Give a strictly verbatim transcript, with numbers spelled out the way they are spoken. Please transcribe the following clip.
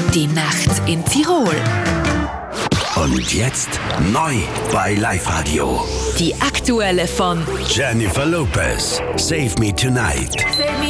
Die Nacht in Tirol. Und jetzt neu bei Live Radio. Die aktuelle von Jennifer Lopez, Save Me Tonight.